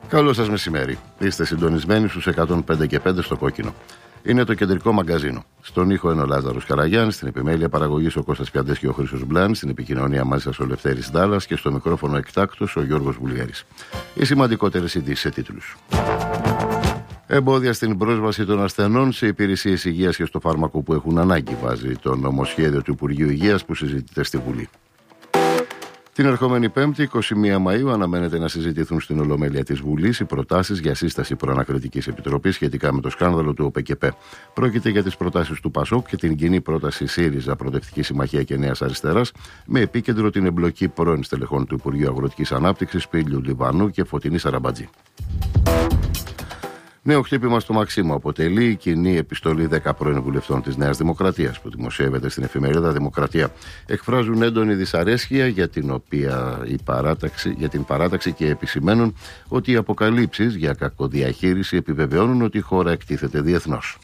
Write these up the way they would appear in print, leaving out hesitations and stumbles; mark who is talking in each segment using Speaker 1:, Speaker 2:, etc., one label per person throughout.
Speaker 1: Καλό σας μεσημέρι. Είστε συντονισμένοι στους 105 και 5 στο κόκκινο. Είναι το κεντρικό μαγκαζίνο. Στον ήχο είναι ο Λάζαρος Καραγιάννης, στην επιμέλεια παραγωγής ο Κώστας Πιαντές και ο Χρήστος Μπλάνης, στην επικοινωνία μαζί σας ο Λευτέρης Ντάλλας και στο μικρόφωνο εκτάκτος ο Γιώργος Βουλγαρής. Οι σημαντικότερες ειδήσεις σε τίτλους. Εμπόδια στην πρόσβαση των ασθενών σε υπηρεσίες υγείας και στο φάρμακο που έχουν ανάγκη, βάζει το νομοσχέδιο του Υπουργείου Υγείας που συζητείται στη Βουλή. Την ερχόμενη Πέμπτη, 21 Μαΐου, αναμένεται να συζητηθούν στην Ολομέλεια της Βουλής οι προτάσεις για σύσταση προανακριτικής επιτροπής σχετικά με το σκάνδαλο του ΟΠΕΚΕΠΕ. Πρόκειται για τις προτάσεις του ΠΑΣΟΚ και την κοινή πρόταση ΣΥΡΙΖΑ, Προοδευτική Συμμαχία και Νέας Αριστεράς, με επίκεντρο την εμπλοκή πρώην στελεχών του Υπουργείου Αγροτικής Ανάπτυξης, Πύλιου Λιβανού και Φωτεινή Σαραμπατζή. Νέο χτύπημα στο Μαξίμου αποτελεί η κοινή επιστολή 10 πρώην βουλευτών της Νέας Δημοκρατίας που δημοσιεύεται στην εφημερίδα Δημοκρατία. Εκφράζουν έντονη δυσαρέσκεια για την παράταξη και επισημαίνουν ότι οι αποκαλύψεις για κακοδιαχείριση επιβεβαιώνουν ότι η χώρα εκτίθεται διεθνώς.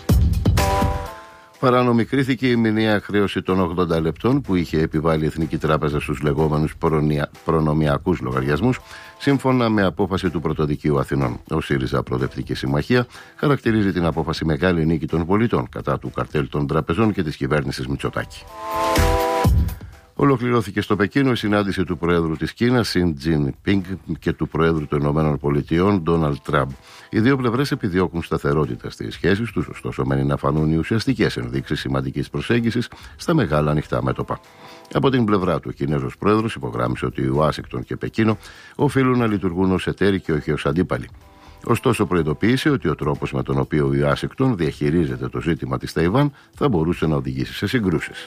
Speaker 1: Παράνομη κρίθηκε η μηνιαία χρέωση των 80 λεπτών που είχε επιβάλει η Εθνική Τράπεζα στους λεγόμενους προνομιακούς λογαριασμούς, σύμφωνα με απόφαση του Πρωτοδικείου Αθηνών. Ο ΣΥΡΙΖΑ Προοδευτική Συμμαχία χαρακτηρίζει την απόφαση μεγάλη νίκη των πολιτών κατά του καρτέλ των τραπεζών και της κυβέρνησης Μητσοτάκη. Ολοκληρώθηκε στο Πεκίνο η συνάντηση του Προέδρου της Κίνας, Σιν Τζινπίνγκ, και του Προέδρου των Ηνωμένων Πολιτειών, Ντόναλντ Τραμπ. Οι δύο πλευρές επιδιώκουν σταθερότητα στις σχέσεις τους, ωστόσο μένει να φανούν οι ουσιαστικές ενδείξεις σημαντικής προσέγγισης στα μεγάλα ανοιχτά μέτωπα. Από την πλευρά του, ο Κινέζος Πρόεδρος υπογράμμισε ότι η Ουάσιγκτον και Πεκίνο οφείλουν να λειτουργούν ως εταίροι και όχι ως αντίπαλοι. Ωστόσο, προειδοποίησε ότι ο τρόπος με τον οποίο η Ουάσιγκτον διαχειρίζεται το ζήτημα της Ταϊβάν θα μπορούσε να οδηγήσει σε συγκρούσεις.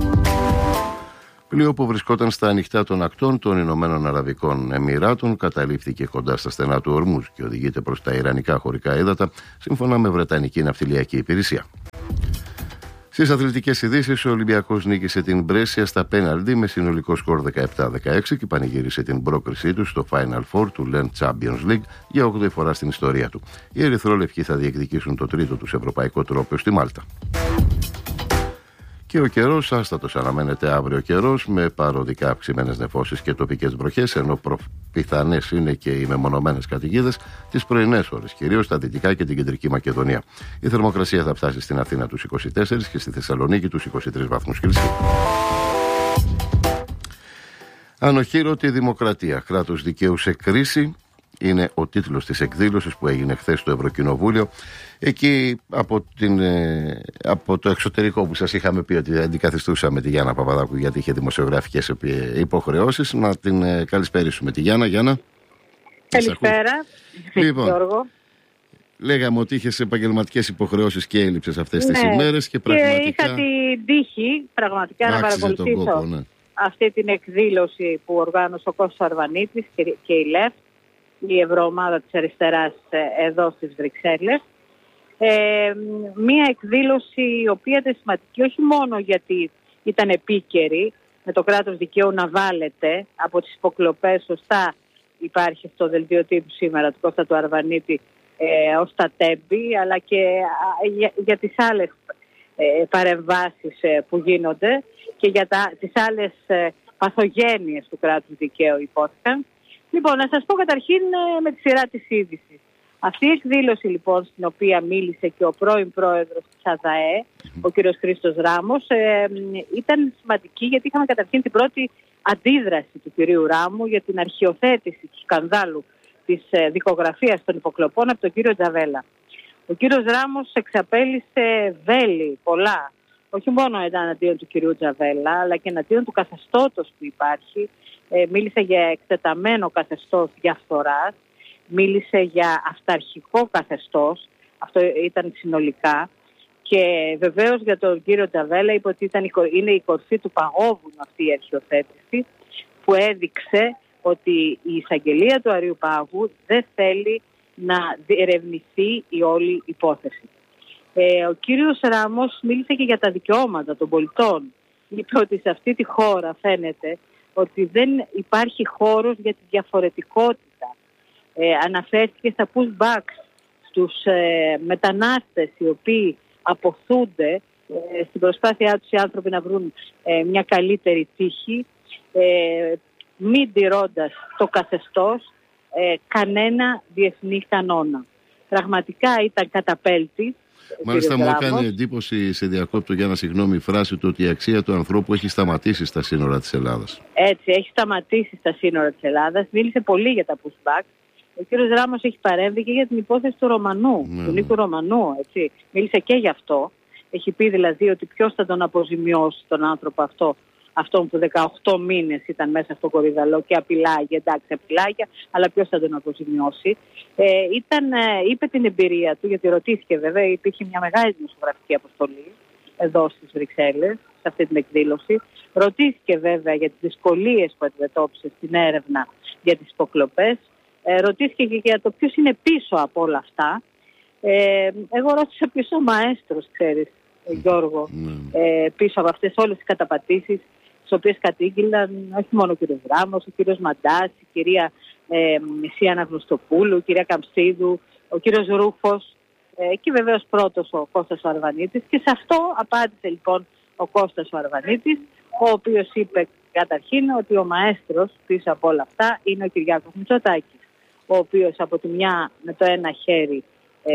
Speaker 1: Πλοίο που βρισκόταν στα ανοιχτά των ακτών των Ηνωμένων Αραβικών Εμιράτων καταλήφθηκε κοντά στα στενά του Ορμούζ και οδηγείται προς τα Ιρανικά χωρικά ύδατα, σύμφωνα με Βρετανική Ναυτιλιακή Υπηρεσία. Στις αθλητικές ειδήσεις, ο Ολυμπιακός νίκησε την Μπρέσια στα πέναλτι με συνολικό σκορ 17-16 και πανηγύρισε την πρόκρισή του στο Final Four του LEN Champions League για 8η φορά στην ιστορία του. Οι ερυθρόλευκοι θα διεκδικήσουν το τρίτο τους ευρωπαϊκό τρόπαιο στη Μάλτα. Και ο καιρός, άστατος αναμένεται αύριο καιρός με παροδικά αυξημένες νεφώσεις και τοπικές βροχές, ενώ πιθανές είναι και οι μεμονωμένες καταιγίδες τις πρωινές ώρες, κυρίως στα δυτικά και την κεντρική Μακεδονία. Η θερμοκρασία θα φτάσει στην Αθήνα τους 24 και στη Θεσσαλονίκη τους 23 βαθμούς Κελσίου. Ανοχήρωτη δημοκρατία, κράτος δικαίου σε κρίση, είναι ο τίτλος της εκδήλωσης που έγινε χθες στο Ευρωκοινοβούλιο. Εκεί από το εξωτερικό που σας είχαμε πει ότι αντικαθιστούσαμε τη Γιάννα Παπαδάκου γιατί είχε δημοσιογραφικές υποχρεώσεις. Να την καλησπέρισουμε τη Γιάννα. Γιάννα.
Speaker 2: Καλησπέρα.
Speaker 1: Λοιπόν, Γιώργο. Λέγαμε ότι είχες επαγγελματικές υποχρεώσεις και έλειψες αυτές τις ημέρες και πραγματικά...
Speaker 2: Και είχα την τύχη πραγματικά να παρακολουθήσω αυτή την εκδήλωση που οργάνωσε ο Κώστας Αρβανίτης και η ΛΕΦ, η Ευρωομάδα της Αριστεράς εδώ στις Βρυξέλλες. Μία εκδήλωση η οποία ήταν σημαντική όχι μόνο γιατί ήταν επίκαιρη με το κράτος δικαίου να βάλετε από τις υποκλοπές, σωστά υπάρχει στο δελτίο τύπου σήμερα του Κώστα του Αρβανίτη ως τα τέμπη, αλλά και για τις άλλες παρεμβάσεις που γίνονται και για τις άλλες παθογένειες του κράτους δικαίου υπόθηκαν. Λοιπόν, να σας πω καταρχήν με τη σειρά της είδησης. Αυτή η εκδήλωση λοιπόν στην οποία μίλησε και ο πρώην πρόεδρος της ΑΔΑΕ, ο κύριος Χρήστος Ράμος, ήταν σημαντική γιατί είχαμε καταρχήν την πρώτη αντίδραση του κυρίου Ράμου για την αρχιοθέτηση του σκανδάλου της δικογραφίας των υποκλοπών από τον κύριο Τζαβέλα. Ο κύριος Ράμος εξαπέλυσε βέλη πολλά, όχι μόνο εναντίον του κυρίου Τζαβέλα, αλλά και εναντίον του καθεστώτος που υπάρχει. Μίλησε για εκτεταμένο καθεστώς διαφθοράς, μίλησε για αυταρχικό καθεστώς, αυτό ήταν συνολικά, και βεβαίως για τον κύριο Τζαβέλα είπε ότι είναι η κορφή του παγόβουνου αυτή η αρχιοθέτηση που έδειξε ότι η εισαγγελία του Αριού Πάγου δεν θέλει να διερευνηθεί η όλη υπόθεση. Ο κύριος Ράμος μίλησε και για τα δικαιώματα των πολιτών. Είπε ότι σε αυτή τη χώρα φαίνεται ότι δεν υπάρχει χώρος για τη διαφορετικότητα. Αναφέρθηκε στα pushbacks, στους μετανάστες οι οποίοι αποθούνται στην προσπάθειά τους οι άνθρωποι να βρουν μια καλύτερη τύχη, μην τηρώντας το καθεστώς, κανένα διεθνή κανόνα. Πραγματικά ήταν καταπέλτη.
Speaker 1: Μάλιστα μου έκανε εντύπωση, σε διακόπτω για η φράση του ότι η αξία του ανθρώπου έχει σταματήσει στα σύνορα της Ελλάδας.
Speaker 2: Έτσι, έχει σταματήσει στα σύνορα της Ελλάδας. Μίλησε πολύ για τα pushback. Ο κύριος Ράμος έχει παρέμβει και για την υπόθεση του Ρωμανού, του Νίκου Ρωμανού. Έτσι. Μίλησε και γι' αυτό. Έχει πει δηλαδή ότι ποιος θα τον αποζημιώσει τον άνθρωπο αυτόν που 18 μήνες ήταν μέσα στο κορυδαλό και απειλάγει, εντάξει απειλάγει, αλλά ποιος θα τον αποζημιώσει. Είπε την εμπειρία του, γιατί ρωτήθηκε βέβαια, υπήρχε μια μεγάλη δημοσιογραφική αποστολή εδώ στις Βρυξέλλες, σε αυτή την εκδήλωση. Ρωτήθηκε βέβαια για τις δυσκολίες που αντιμετώπισε στην έρευνα για τις υποκλοπές. Ρωτήθηκε και για το ποιος είναι πίσω από όλα αυτά. Εγώ ρώτησα ποιος ο μαέστρος, ξέρεις, Γιώργο, πίσω από αυτές όλες τις καταπατήσεις, τις οποίες κατήγγυλαν όχι μόνο ο κύριος Ράμος, ο κύριος Μαντάς, η κυρία Σία Αναγνωστοπούλου, η κυρία Καμψίδου, ο κύριος Ρούφος και βεβαίως πρώτος ο Κώστας ο Αρβανίτης. Και σε αυτό απάντησε λοιπόν ο Κώστας ο Αρβανίτης, ο οποίος είπε καταρχήν ότι ο μαέστρος πίσω από όλα αυτά είναι ο Κυριάκος Μητσοτάκης, ο οποίος από τη μια με το ένα χέρι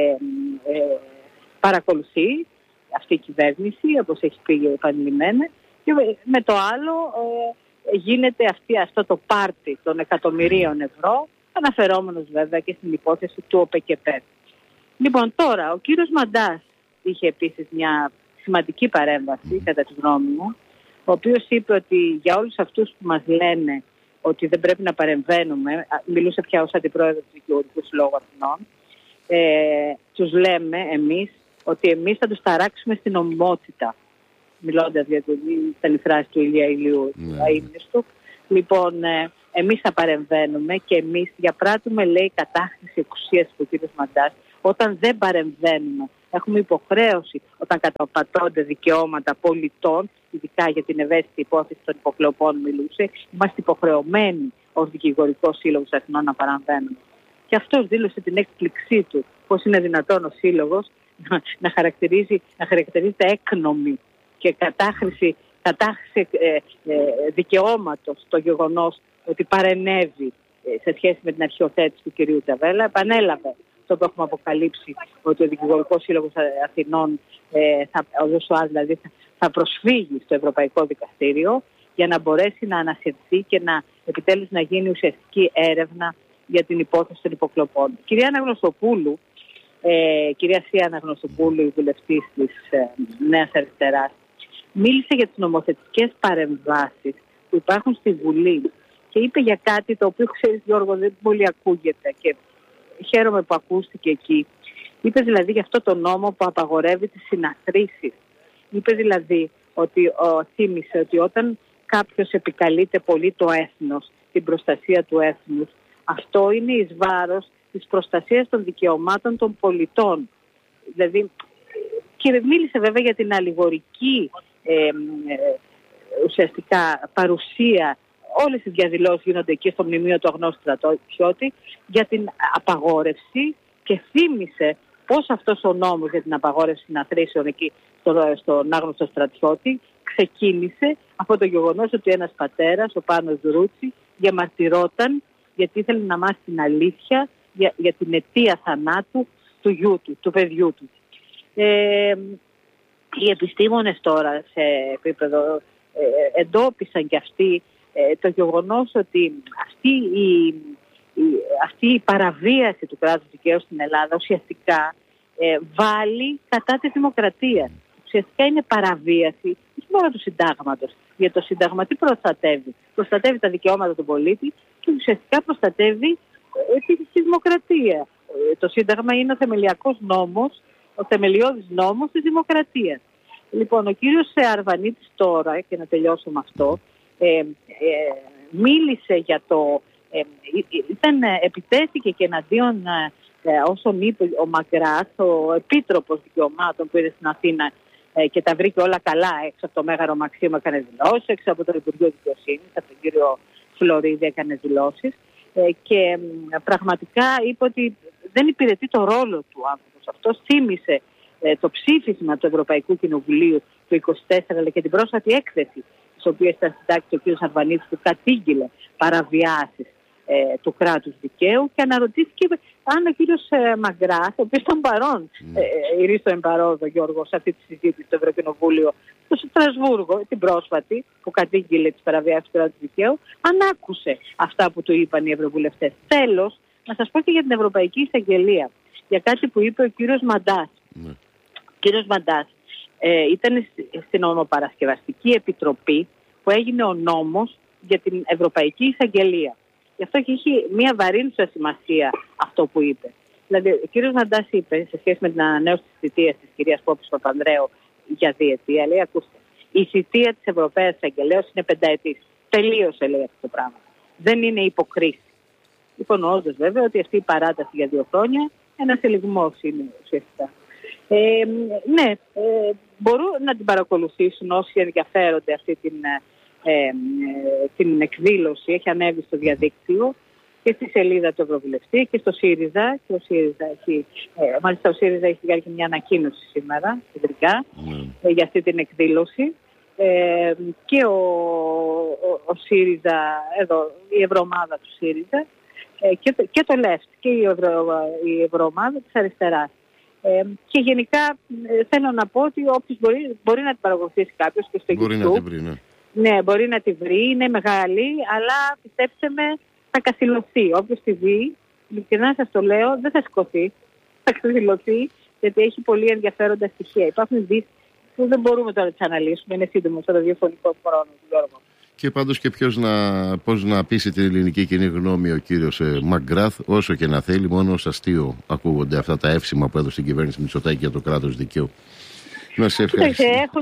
Speaker 2: παρακολουθεί αυτή η κυβέρνηση, όπως έχει πει επανειλημμένα, και με το άλλο γίνεται αυτό το πάρτι των εκατομμυρίων ευρώ, αναφερόμενος βέβαια και στην υπόθεση του ΟΠΕΚΕΠΕ. Λοιπόν, τώρα ο κύριος Μαντάς είχε επίσης μια σημαντική παρέμβαση, κατά τη γνώμη μου, ο οποίος είπε ότι για όλους αυτούς που μας λένε ότι δεν πρέπει να παρεμβαίνουμε, μιλούσε πια ως αντιπρόεδρος του Δικηγορικού Συλλόγου Αθηνών, τους λέμε εμείς ότι εμείς θα τους ταράξουμε στην νομιμότητα, μιλώντας για την φράση του Ηλία Ηλίου, του. Λοιπόν, εμείς θα παρεμβαίνουμε και εμείς διαπράττουμε, λέει, κατάχρηση εξουσίας του κ. Μαντάς. Όταν δεν παρεμβαίνουμε, έχουμε υποχρέωση, όταν καταπατώνται δικαιώματα πολιτών, ειδικά για την ευαίσθητη υπόθεση των υποκλοπών μιλούσε, είμαστε υποχρεωμένοι ως Δικηγορικό Σύλλογος Αθηνών να παραμβαίνουμε. Και αυτός δήλωσε την έκπληξή του, πώς είναι δυνατόν ο Σύλλογος να χαρακτηρίζεται έκνομη και κατάχρηση δικαιώματος το γεγονός ότι παρενέβη σε σχέση με την αρχιοθέτηση του κυρίου Τσαβέλα. Επανέλαβε αυτό που έχουμε αποκαλύψει, ότι ο Δικηγορικός Σύλλογος Αθηνών, ο ΔΣΟΑ δηλαδή, θα προσφύγει στο Ευρωπαϊκό Δικαστήριο για να μπορέσει να ανασυρθεί και επιτέλους να γίνει ουσιαστική έρευνα για την υπόθεση των υποκλοπών. Κυρία Αναγνωστοπούλου, κυρία Σία Αναγνωστοπούλου, η βουλευτής της Νέας Αριστεράς, μίλησε για τις νομοθετικές παρεμβάσεις που υπάρχουν στη Βουλή και είπε για κάτι το οποίο, ξέρεις Γιώργο, δεν πολύ ακούγεται και χαίρομαι που ακούστηκε εκεί. Είπε δηλαδή για αυτό το νόμο που απαγορεύει τις συναθρήσεις. Είπε δηλαδή ότι θύμισε ότι όταν κάποιος επικαλείται πολύ το έθνος, την προστασία του έθνους, αυτό είναι εις βάρος της προστασίας των δικαιωμάτων των πολιτών. Δηλαδή, και μίλησε βέβαια για την αλληγορική ουσιαστικά παρουσία, όλες οι διαδηλώσεις γίνονται εκεί στο μνημείο του Αγνώστου Στρατιώτη, για την απαγόρευση, και θύμισε πώς αυτός ο νόμος για την απαγόρευση συναθρήσεων εκεί στον Άγνωστο Στρατιώτη ξεκίνησε από το γεγονός ότι ένας πατέρας, ο Πάνος Δρούτσι, διαμαρτυρόταν γιατί ήθελε να μάθει την αλήθεια για την αιτία θανάτου του γιού του, του παιδιού του. Οι επιστήμονες τώρα σε επίπεδο εντόπισαν και αυτοί το γεγονός ότι αυτή η παραβίαση του κράτους δικαίου στην Ελλάδα ουσιαστικά βάλει κατά τη δημοκρατία. Ουσιαστικά είναι παραβίαση όχι μόνο του συντάγματος. Γιατί το σύνταγμα τι προστατεύει? Προστατεύει τα δικαιώματα του πολίτη και ουσιαστικά προστατεύει τη δημοκρατία. Το σύνταγμα είναι ο θεμελιακός νόμος, ο θεμελιώδης νόμος της δημοκρατίας. Λοιπόν, ο κύριος Αρβανίτης τώρα, και να τελειώσω με αυτό, μίλησε για το... επιτέθηκε και εναντίον όσων είπε ο Μαγκράς, ο Επίτροπος Δικαιωμάτων που είναι στην Αθήνα και τα βρήκε όλα καλά έξω από το Μέγαρο Μαξίμου, έκανε δηλώσεις, έξω από το Υπουργείο Δικαιοσύνης, από τον κύριο Φλωρίδη έκανε δηλώσεις, και πραγματικά είπε ότι δεν υπηρετεί το ρόλο του άνθρωπος. Αυτό θύμισε το ψήφισμα του Ευρωπαϊκού Κοινοβουλίου του 24, αλλά και την πρόσφατη έκθεση, της οποίας ήταν συντάξει ο κ. Αρβανίτης, που κατήγγειλε παραβιάσεις του κράτους δικαίου και αναρωτήθηκε αν ο κύριος Μαγκράθ, ο οποίος ήταν παρόν, ηρίστο εμπαρόδο Γιώργο, σε αυτή τη συζήτηση στο Ευρωκοινοβούλιο στο Στρασβούργο, την πρόσφατη, που κατήγγειλε τις παραβιάσεις του κράτους δικαίου, αν άκουσε αυτά που του είπαν οι ευρωβουλευτές. Τέλος, να σας πω και για την Ευρωπαϊκή Εισαγγελία, για κάτι που είπε ο κύριος Μαντάς. Ο κύριος Μαντάς ήταν στην Ομοπαρασκευαστική Επιτροπή που έγινε ο νόμος για την Ευρωπαϊκή Εισαγγελία. Γι' αυτό και έχει μια βαρύνουσα σημασία αυτό που είπε. Δηλαδή, ο κύριος Μαντάς είπε σε σχέση με την ανανέωση της θητείας της κυρίας Πόπης Παπανδρέου για διετία, λέει, ακούστε, η θητεία της Ευρωπαίας Εισαγγελέως είναι 5 ετής. Τελείωσε, λέει, αυτό το πράγμα. Δεν είναι υποκρίση. Υπονοώντας βέβαια ότι αυτή η παράταση για 2 χρόνια ένας ελιγμός είναι ουσιαστικά. Μπορούν να την παρακολουθήσουν όσοι ενδιαφέρονται αυτή την εκδήλωση. Έχει ανέβει στο διαδίκτυο και στη σελίδα του Ευρωβουλευτή και στο ΣΥΡΙΖΑ. Και μάλιστα ο ΣΥΡΙΖΑ έχει βγάλει μια ανακοίνωση σήμερα, κεντρικά, για αυτή την εκδήλωση. Και ο ΣΥΡΙΖΑ, εδώ η ευρωομάδα του ΣΥΡΙΖΑ, και το ΛΕΦΤ και η ευρωομάδα της αριστεράς. Και γενικά θέλω να πω ότι όποιος μπορεί να την παρακολουθήσει κάποιος και στο YouTube.
Speaker 1: Μπορεί να την βρει, ναι.
Speaker 2: Ναι, μπορεί να τη βρει, είναι μεγάλη, αλλά πιστέψτε με, θα καθυλωθεί. Όποιος τη δει, ειλικρινά σας το λέω, δεν θα σηκωθεί, θα καθυλωθεί, γιατί έχει πολύ ενδιαφέροντα στοιχεία. Υπάρχουν ειδήσεις που δεν μπορούμε τώρα να τις αναλύσουμε, είναι σύντομο στο ραδιοφωνικό χρόνο, Γιώργο.
Speaker 1: Και πάντως και πώς να πείσει την ελληνική κοινή γνώμη ο κύριος Μαγκράθ, όσο και να θέλει, μόνο ως αστείο ακούγονται αυτά τα εύσημα που έδωσε στην κυβέρνηση Μητσοτάκη για το κράτος δικαίου. Να σε ευχαριστώ.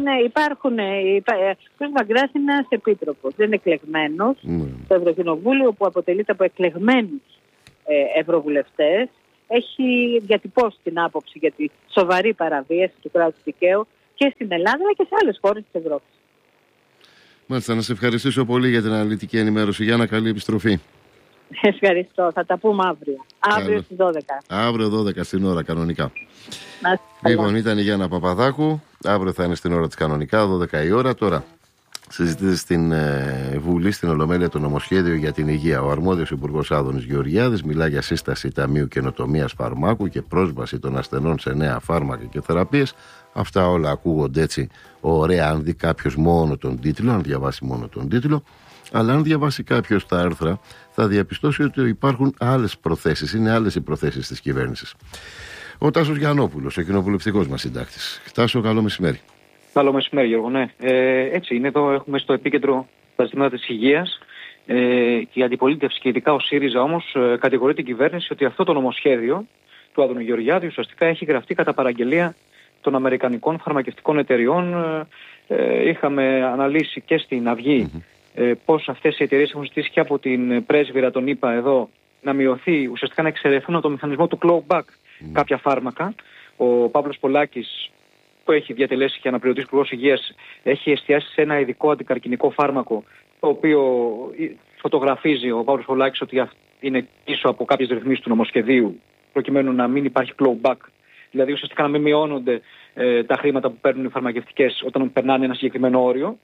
Speaker 1: Ο κ. Μαγκράθ είναι ένας επίτροπος, δεν είναι εκλεγμένος στο Ευρωκοινοβούλιο, που αποτελείται από εκλεγμένους ευρωβουλευτές. Έχει διατυπώσει την άποψη για τη σοβαρή παραβίαση του κράτους δικαίου και στην Ελλάδα αλλά και σε άλλες χώρες της Ευρώπης. Μάλιστα, να σε ευχαριστήσω πολύ για την αναλυτική ενημέρωση. Για να καλή επιστροφή.
Speaker 2: Ευχαριστώ. Θα τα πούμε αύριο. Αύριο στις 12.
Speaker 1: Αύριο 12 στην ώρα κανονικά. Λοιπόν, ήταν η Γιάννα Παπαδάκου. Αύριο θα είναι στην ώρα της κανονικά, 12 η ώρα. Τώρα συζητείται στην Βουλή, στην Ολομέλεια, το νομοσχέδιο για την υγεία. Ο αρμόδιος Υπουργός Άδωνης Γεωργιάδης μιλά για σύσταση Ταμείου Καινοτομίας Φαρμάκου και πρόσβαση των ασθενών σε νέα φάρμακα και θεραπείες. Αυτά όλα ακούγονται έτσι ωραία αν δει κάποιος μόνο τον τίτλο, αν διαβάσει μόνο τον τίτλο. Αλλά αν διαβάσει κάποιος τα άρθρα, θα διαπιστώσει ότι υπάρχουν άλλες προθέσεις. Είναι άλλες οι προθέσεις της κυβέρνησης. Ο Τάσος Γιαννόπουλος, ο κοινοβουλευτικός μας συντάκτης. Τάσο, καλό μεσημέρι.
Speaker 3: Καλό μεσημέρι, Γιώργο. Ναι. Έτσι είναι. Εδώ έχουμε στο επίκεντρο τα ζητήματα της υγείας. Η αντιπολίτευση και ειδικά ο ΣΥΡΙΖΑ όμως κατηγορεί την κυβέρνηση ότι αυτό το νομοσχέδιο του Άδωνου Γεωργιάδη ουσιαστικά έχει γραφτεί κατά παραγγελία των αμερικανικών φαρμακευτικών εταιριών. Είχαμε αναλύσει και στην Αυγή πώς αυτές οι εταιρείες έχουν ζητήσει και από την πρέσβυρα των ΗΠΑ εδώ να μειωθεί, ουσιαστικά να εξαιρεθούν από το μηχανισμό του clawback κάποια φάρμακα. Ο Παύλος Πολάκης, που έχει διατελέσει και αναπληρωτής Υπουργός Υγείας, έχει εστιάσει σε ένα ειδικό αντικαρκινικό φάρμακο, το οποίο φωτογραφίζει ο Παύλος Πολάκης ότι είναι πίσω από κάποιες ρυθμίσεις του νομοσχεδίου, προκειμένου να μην υπάρχει clawback. Δηλαδή ουσιαστικά να μην μειώνονται τα χρήματα που παίρνουν οι φαρμακευτικές όταν περνάνε ένα συγκεκριμένο όριο.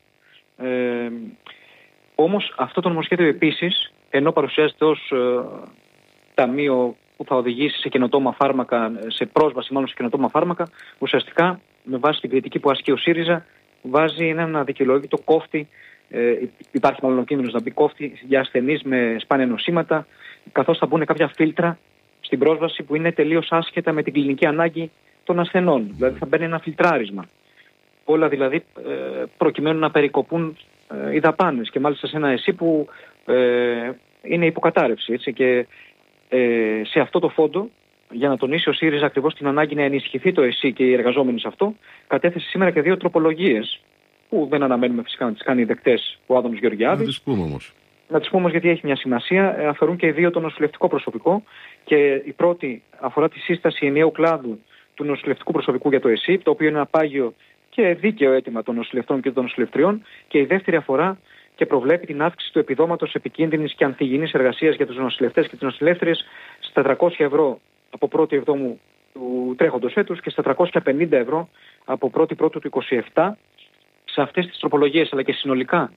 Speaker 3: Όμως αυτό το νομοσχέδιο επίσης, ενώ παρουσιάζεται ως ταμείο που θα οδηγήσει σε καινοτόμα φάρμακα, σε πρόσβαση μάλλον σε καινοτόμα φάρμακα, ουσιαστικά με βάση την κριτική που ασκεί ο ΣΥΡΙΖΑ βάζει έναν αδικαιολόγητο κόφτη, υπάρχει μάλλον ο κίνδυνος να μπει κόφτη για ασθενείς με σπάνια νοσήματα, καθώς θα μπουν κάποια φίλτρα στην πρόσβαση που είναι τελείως άσχετα με την κλινική ανάγκη των ασθενών. Δηλαδή θα μπαίνει ένα φιλτράρισμα. Όλα δηλαδή προκειμένου να περικοπούν οι δαπάνες και μάλιστα σε ένα ΕΣΥ που είναι υποκατάρρευση. Έτσι, και σε αυτό το φόντο, για να τονίσει ο ΣΥΡΙΖΑ ακριβώς την ανάγκη να ενισχυθεί το ΕΣΥ και οι εργαζόμενοι σε αυτό, κατέθεσε σήμερα και 2 τροπολογίες που δεν αναμένουμε φυσικά να τις κάνει δεκτές ο Άδωνος Γεωργιάδης.
Speaker 1: Να τις πούμε όμως.
Speaker 3: Να τις πούμε όμως γιατί έχει μια σημασία. Αφορούν και οι 2 το νοσηλευτικό προσωπικό και η πρώτη αφορά τη σύσταση ενιαίου κλάδου του νοσηλευτικού προσωπικού για το ΕΣΥ, το οποίο είναι ένα πάγιο και δίκαιο αίτημα των νοσηλευτών και των νοσηλευτριών, και η δεύτερη αφορά και προβλέπει την αύξηση του επιδόματος επικίνδυνης και ανθυγιεινής εργασίας για τους νοσηλευτές και τις νοσηλεύτριες στα 300 ευρώ από 1η Εβδόμου του τρέχοντος έτους και στα 350 ευρώ από 1η Πρώτου του 27. Σε αυτές τις τροπολογίες αλλά και συνολικά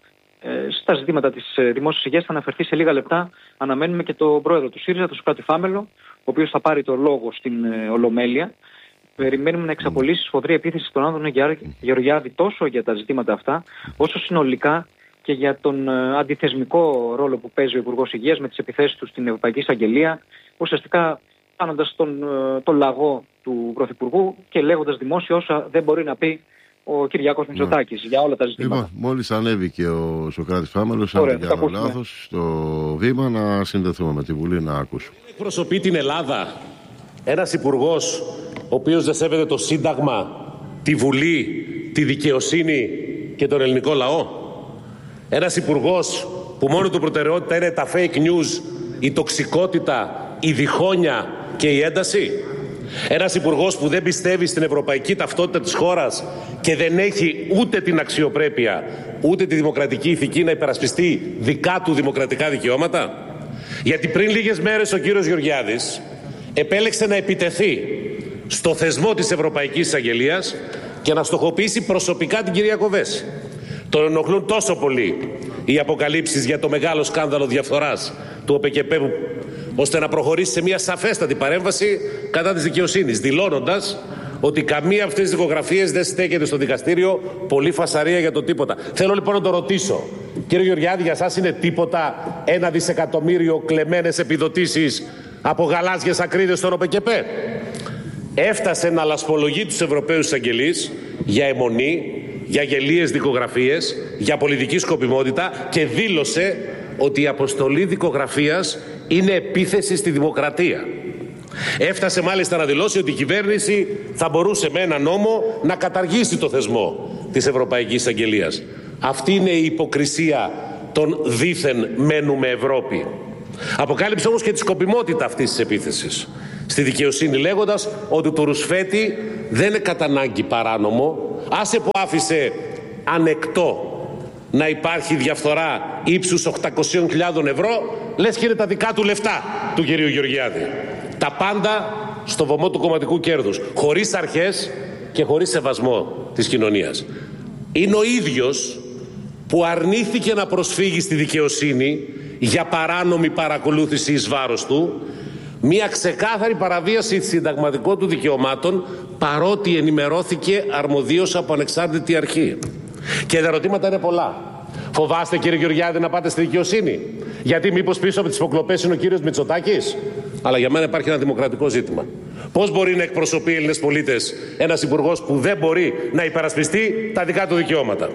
Speaker 3: στα ζητήματα της δημόσιας υγείας θα αναφερθεί σε λίγα λεπτά. Αναμένουμε και τον πρόεδρο του ΣΥΡΙΖΑ, τον Σωκράτη Φάμελο, ο οποίος θα πάρει το λόγο στην Ολομέλεια. Περιμένουμε να εξαπολύσει σφοδρή επίθεση στον Άδωνο Γεωργιάδη τόσο για τα ζητήματα αυτά, όσο συνολικά και για τον αντιθεσμικό ρόλο που παίζει ο Υπουργός Υγείας με τις επιθέσεις του στην Ευρωπαϊκή Εισαγγελία, ουσιαστικά κάνοντας τον λαγό του Πρωθυπουργού και λέγοντας δημόσια όσα δεν μπορεί να πει ο Κυριάκος Μητσοτάκης για όλα τα ζητήματα.
Speaker 1: Λοιπόν, μόλις ανέβηκε ο Σωκράτης Φάμελος, αν δεν κάνω λάθος, στο βήμα, να συνδεθούμε με τη Βουλή να ακούσουμε.
Speaker 4: Εκπροσωπεί την Ελλάδα ένας υπουργός ο οποίος δεν σέβεται το Σύνταγμα, τη Βουλή, τη δικαιοσύνη και τον ελληνικό λαό. Ένας υπουργός που μόνο του προτεραιότητα είναι τα fake news, η τοξικότητα, η διχόνοια και η ένταση. Ένας υπουργός που δεν πιστεύει στην ευρωπαϊκή ταυτότητα της χώρας και δεν έχει ούτε την αξιοπρέπεια, ούτε τη δημοκρατική ηθική να υπερασπιστεί δικά του δημοκρατικά δικαιώματα. Γιατί πριν λίγες μέρες ο κύριος Γεωργιάδης επέλεξε να επιτεθεί στο θεσμό της Ευρωπαϊκής Εισαγγελίας και να στοχοποιήσει προσωπικά την κυρία Κοβέση. Τον ενοχλούν τόσο πολύ οι αποκαλύψεις για το μεγάλο σκάνδαλο διαφθοράς του ΟΠΚΠ, ώστε να προχωρήσει σε μια σαφέστατη παρέμβαση κατά της δικαιοσύνης, δηλώνοντας ότι καμία από αυτές τις δικογραφίες δεν στέκεται στο δικαστήριο, πολύ φασαρία για το τίποτα. Θέλω λοιπόν να το ρωτήσω, κύριε Γεωργιάδη, για σας είναι τίποτα 1 δισεκατομμύριο κλεμμένες επιδοτήσεις από γαλάζιες ακρίδες στον ΟΠΚΠ? Έφτασε να λασπολογεί τους Ευρωπαίους εισαγγελείς για αιμονή, για γελίες δικογραφίες, για πολιτική σκοπιμότητα και δήλωσε ότι η αποστολή δικογραφίας είναι επίθεση στη δημοκρατία. Έφτασε μάλιστα να δηλώσει ότι η κυβέρνηση θα μπορούσε με ένα νόμο να καταργήσει το θεσμό της Ευρωπαϊκής Εισαγγελίας. Αυτή είναι η υποκρισία των δήθεν μένουμε Ευρώπη. Αποκάλυψε όμως και τη σκοπιμότητα αυτής της επίθεσης στη δικαιοσύνη, λέγοντας ότι το ρουσφέτη δεν είναι κατά ανάγκη παράνομο, άσε που άφησε ανεκτό να υπάρχει διαφθορά ύψους 800.000 ευρώ, λες και είναι τα δικά του λεφτά του κυρίου Γεωργιάδη. Τα πάντα στο βωμό του κομματικού κέρδους, χωρίς αρχές και χωρίς σεβασμό της κοινωνίας. Είναι ο ίδιος που αρνήθηκε να προσφύγει στη δικαιοσύνη για παράνομη παρακολούθηση εις βάρος του, μια ξεκάθαρη παραβίαση συνταγματικών του δικαιωμάτων, παρότι ενημερώθηκε αρμοδίως από ανεξάρτητη αρχή. Και τα ερωτήματα είναι πολλά. Φοβάστε, κύριε Γεωργιάδη, να πάτε στη δικαιοσύνη? Γιατί μήπως πίσω από τις υποκλοπές είναι ο κύριος Μητσοτάκης? Αλλά για μένα υπάρχει ένα δημοκρατικό ζήτημα. Πώς μπορεί να εκπροσωπεί οι Έλληνες πολίτες ένας υπουργός που δεν μπορεί να υπερασπιστεί τα δικά του δικαιώματα?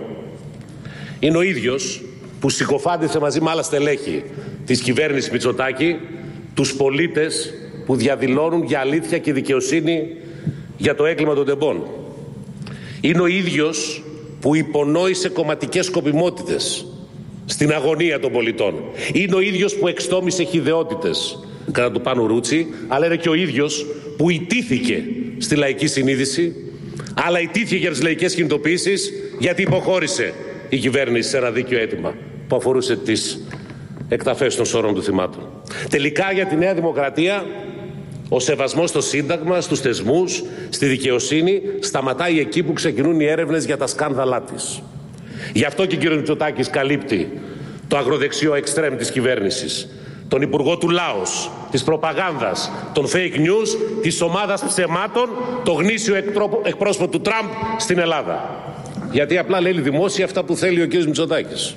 Speaker 4: Είναι ο ίδιος που συκοφάντησε μαζί με άλλα στελέχη της κυβέρνησης Μητσοτάκη τους πολίτες που διαδηλώνουν για αλήθεια και δικαιοσύνη για το έγκλημα των τεμπών. Είναι ο ίδιος που υπονόησε κομματικές σκοπιμότητες στην αγωνία των πολιτών. Είναι ο ίδιος που εξτόμησε χυδαιότητες κατά του Πάνου Ρούτσι, αλλά είναι και ο ίδιος που ητήθηκε στη λαϊκή συνείδηση, αλλά ητήθηκε για τις λαϊκές κινητοποιήσεις, γιατί υποχώρησε η κυβέρνηση σε ένα δίκαιο αίτημα που αφορούσε τις εκταφές των σώρων του θυμάτων. Τελικά για τη Νέα Δημοκρατία ο σεβασμός στο Σύνταγμα, στους θεσμούς, στη δικαιοσύνη σταματάει εκεί που ξεκινούν οι έρευνες για τα σκάνδαλά της. Γι' αυτό και ο κ. Μητσοτάκης καλύπτει το αγροδεξιό εξτρέμ της κυβέρνησης, τον υπουργό του Λάος, της προπαγάνδας, των fake news, της ομάδας ψεμάτων, το γνήσιο εκπρόσωπο του Τραμπ στην Ελλάδα. Γιατί απλά λέει δημόσια αυτά που θέλει ο κ. Μητσοτάκης.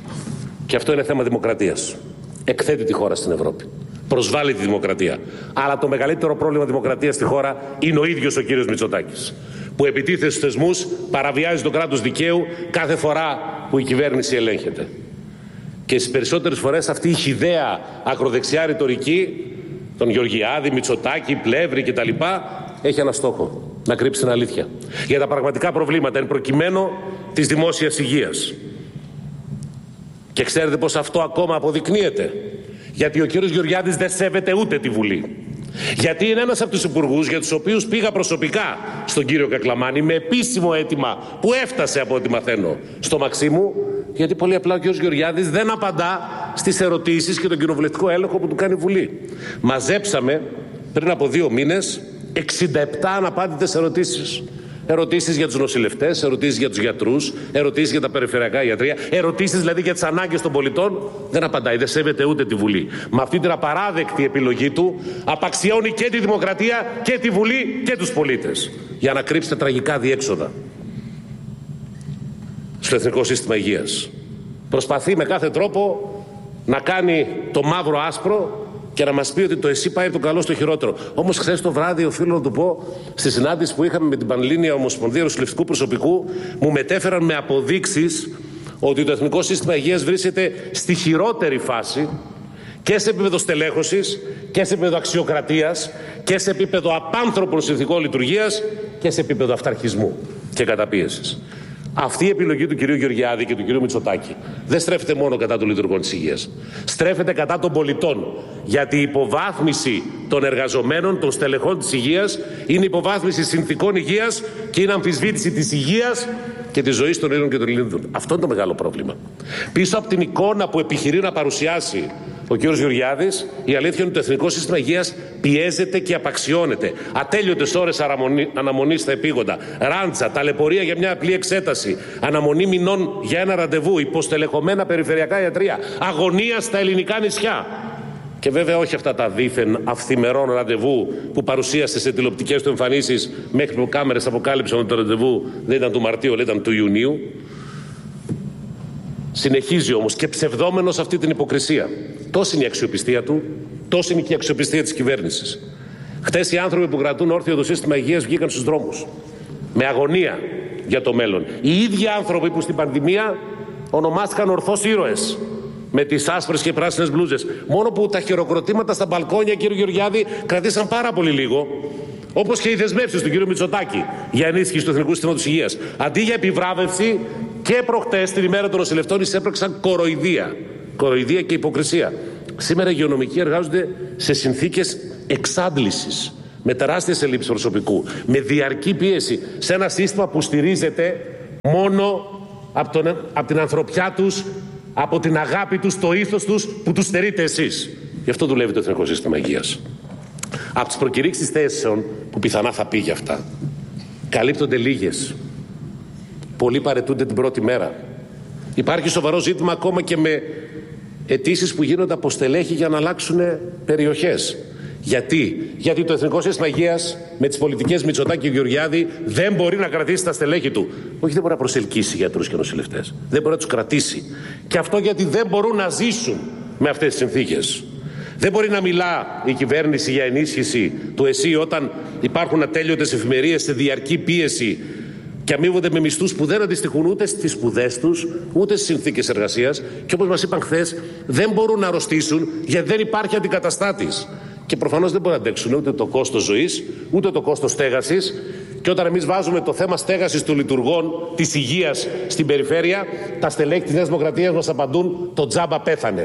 Speaker 4: Και αυτό είναι θέμα δημοκρατίας. Εκθέτει τη χώρα στην Ευρώπη. Προσβάλλει τη δημοκρατία. Αλλά το μεγαλύτερο πρόβλημα δημοκρατίας στη χώρα είναι ο ίδιος ο κύριος Μητσοτάκης, που επιτίθεται στους θεσμούς, παραβιάζει το κράτος δικαίου κάθε φορά που η κυβέρνηση ελέγχεται. Και στις περισσότερες φορές αυτή η χυδαία ακροδεξιά ρητορική, τον Γεωργιάδη, Μητσοτάκη, Πλεύρη κτλ., έχει ένα στόχο: να κρύψει την αλήθεια για τα πραγματικά προβλήματα, εν προκειμένου της δημόσιας υγείας. Και ξέρετε πως αυτό ακόμα αποδεικνύεται? Γιατί ο κύριος Γεωργιάδης δεν σέβεται ούτε τη Βουλή. Γιατί είναι ένας από τους υπουργούς για τους οποίους πήγα προσωπικά στον κύριο Κακλαμάνη με επίσημο αίτημα που έφτασε, από ό,τι μαθαίνω, στο Μαξίμου, γιατί πολύ απλά ο κύριος Γεωργιάδης δεν απαντά στις ερωτήσεις και τον κοινοβουλευτικό έλεγχο που του κάνει η Βουλή. Μαζέψαμε πριν από 2 μήνες 67 αναπάντητες ερωτήσεις Ερωτήσεις για τους νοσηλευτές, ερωτήσεις για τους γιατρούς, ερωτήσεις για τα περιφερειακά ιατρεία, ερωτήσεις δηλαδή για τις ανάγκες των πολιτών. Δεν απαντάει, δεν σέβεται ούτε τη Βουλή. Με αυτή την απαράδεκτη επιλογή του απαξιώνει και τη δημοκρατία και τη Βουλή και τους πολίτες για να κρύψει τα τραγικά διέξοδα στο Εθνικό Σύστημα Υγείας. Προσπαθεί με κάθε τρόπο να κάνει το μαύρο άσπρο και να μας πει ότι το ΕΣΥ πάει από το καλό στο χειρότερο. Όμως χθες το βράδυ, οφείλω να του πω, στη συνάντηση που είχαμε με την Πανελλήνια Ομοσπονδία Νοσηλευτικού Προσωπικού, μου μετέφεραν με αποδείξεις ότι το Εθνικό Σύστημα Υγείας βρίσκεται στη χειρότερη φάση και σε επίπεδο στελέχωσης και σε επίπεδο αξιοκρατίας και σε επίπεδο απάνθρωπων συνθηκών λειτουργίας και σε επίπεδο αυταρχισμού και καταπίεσης. Αυτή η επιλογή του κυρίου Γεωργιάδη και του κυρίου Μητσοτάκη δεν στρέφεται μόνο κατά των λειτουργών της υγείας. Στρέφεται κατά των πολιτών. Γιατί η υποβάθμιση των εργαζομένων, των στελεχών της υγείας, είναι υποβάθμιση συνθηκών υγείας και είναι αμφισβήτηση της υγείας και της ζωής των Ελλήνων και των Ελληνίδων. Αυτό είναι το μεγάλο πρόβλημα. Πίσω από την εικόνα που επιχειρεί να παρουσιάσει ο κ. Γεωργιάδης, η αλήθεια είναι ότι το Εθνικό Σύστημα Υγείας πιέζεται και απαξιώνεται. Ατέλειωτες ώρες αναμονής στα επίγοντα, ράντσα, ταλαιπωρία για μια απλή εξέταση, αναμονή μηνών για ένα ραντεβού, υποστελεχωμένα περιφερειακά ιατρεία, αγωνία στα ελληνικά νησιά. Και βέβαια όχι αυτά τα δήθεν αυθημερών ραντεβού που παρουσίασε σε τηλεοπτικές του εμφανίσεις μέχρι που κάμερες αποκάλυψαν ότι το ραντεβού δεν ήταν του Μαρτίου, αλλά ήταν του Ιουνίου. Συνεχίζει όμως και ψευδόμενος αυτή την υποκρισία. Τόση είναι η αξιοπιστία του, τόση είναι και η αξιοπιστία της κυβέρνησης. Χτες οι άνθρωποι που κρατούν όρθιο το σύστημα υγείας βγήκαν στους δρόμους με αγωνία για το μέλλον. Οι ίδιοι άνθρωποι που στην πανδημία ονομάστηκαν ορθώς ήρωες με τις άσπρες και πράσινες μπλούζες. Μόνο που τα χειροκροτήματα στα μπαλκόνια, κύριε Γεωργιάδη, κρατήσαν πάρα πολύ λίγο. Όπως και οι δεσμεύσεις του κύριου Μητσοτάκη για ενίσχυση του Εθνικού Συστήματος Υγείας. Αντί για επιβράβευση, και προχτές την ημέρα των νοσηλευτών εισέπραξαν κοροϊδία. Κοροϊδία και υποκρισία. Σήμερα οι υγειονομικοί εργάζονται σε συνθήκες εξάντλησης, με τεράστιες ελλείψεις προσωπικού, με διαρκή πίεση, σε ένα σύστημα που στηρίζεται μόνο από την ανθρωπιά τους, από την αγάπη τους, το ήθος τους που τους στερείτε εσείς. Γι' αυτό δουλεύει το Εθνικό Σύστημα Υγείας. Από τις προκηρύξεις θέσεων που πιθανά θα πει για αυτά, καλύπτονται λίγες. Πολλοί παραιτούνται την πρώτη μέρα. Υπάρχει σοβαρό ζήτημα ακόμα και με αιτήσεις που γίνονται από στελέχη για να αλλάξουν περιοχές. Γιατί το Εθνικό Σύστημα Υγείας με τις πολιτικές Μητσοτάκη και Γεωργιάδη δεν μπορεί να κρατήσει τα στελέχη του. Όχι, δεν μπορεί να προσελκύσει γιατρούς και νοσηλευτές. Δεν μπορεί να τους κρατήσει. Και αυτό γιατί δεν μπορούν να ζήσουν με αυτές τις συνθήκες. Δεν μπορεί να μιλά η κυβέρνηση για ενίσχυση του ΕΣΥ όταν υπάρχουν ατέλειωτες εφημερίες σε διαρκή πίεση και αμείβονται με μισθούς που δεν αντιστοιχούν ούτε στις σπουδές τους, ούτε στις συνθήκες εργασίας. Και όπως μας είπαν χθες, δεν μπορούν να αρρωστήσουν γιατί δεν υπάρχει αντικαταστάτης. Και προφανώς δεν μπορούν να αντέξουν ούτε το κόστος ζωής, ούτε το κόστος στέγασης. Και όταν εμείς βάζουμε το θέμα στέγασης των λειτουργών της υγείας στην περιφέρεια, τα στελέχη της Νέας Δημοκρατίας μας απαντούν: το τζάμπα πέθανε.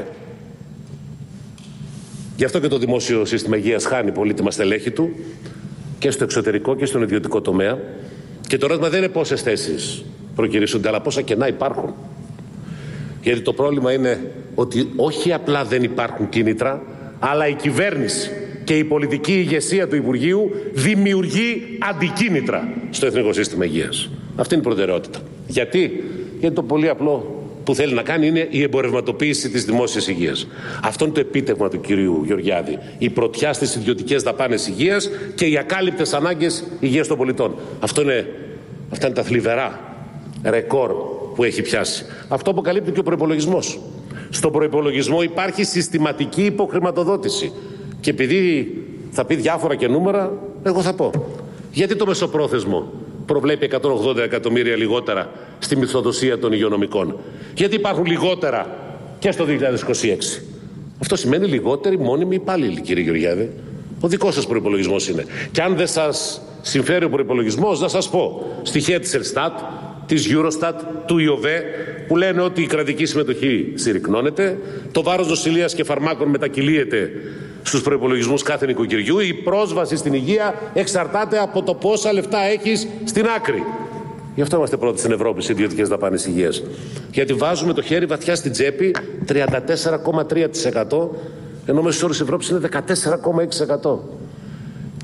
Speaker 4: Γι' αυτό και το δημόσιο σύστημα υγείας χάνει πολύτιμα στελέχη του και στο εξωτερικό και στον ιδιωτικό τομέα. Και το ερώτημα δεν είναι πόσες θέσεις προκυρήσονται, αλλά πόσα κενά υπάρχουν. Γιατί το πρόβλημα είναι ότι όχι απλά δεν υπάρχουν κίνητρα, αλλά η κυβέρνηση και η πολιτική ηγεσία του Υπουργείου δημιουργεί αντικίνητρα στο Εθνικό Σύστημα Υγείας. Αυτή είναι η προτεραιότητα. Γιατί το πολύ απλό που θέλει να κάνει είναι η εμπορευματοποίηση της δημόσιας υγείας. Αυτό είναι το επίτευγμα του κυρίου Γεωργιάδη. Η πρωτιά στις ιδιωτικές δαπάνες υγείας και οι ακάλυπτες ανάγκες υγείας των πολιτών. Αυτά είναι τα θλιβερά ρεκόρ που έχει πιάσει. Αυτό αποκαλύπτει και ο προϋπολογισμός. Στον προϋπολογισμό υπάρχει συστηματική υποχρηματοδότηση. Και επειδή θα πει διάφορα και νούμερα, εγώ θα πω. Γιατί το μεσοπρόθεσμο προβλέπει 180 εκατομμύρια λιγότερα στη μισθοδοσία των υγειονομικών? Γιατί υπάρχουν λιγότερα και στο 2026? Αυτό σημαίνει λιγότεροι μόνιμοι υπάλληλοι, κύριε Γεωργιάδη. Ο δικός σας προϋπολογισμός είναι. Και αν δεν σας συμφέρει ο προϋπολογισμός, να σας πω στοιχεία της Ελστάτ, της Eurostat, του ΙΟΒΕ, που λένε ότι η κρατική συμμετοχή συρρυκνώνεται, το βάρος νοσηλείας και φαρμάκων μετακυλίεται στους προϋπολογισμούς κάθε νοικοκυριού, η πρόσβαση στην υγεία εξαρτάται από το πόσα λεφτά έχεις στην άκρη. Γι' αυτό είμαστε πρώτοι στην Ευρώπη σε ιδιωτικές δαπάνες υγείας. Γιατί βάζουμε το χέρι βαθιά στην τσέπη, 34,3%, ενώ μέσος όρος της Ευρώπης είναι 14,6%.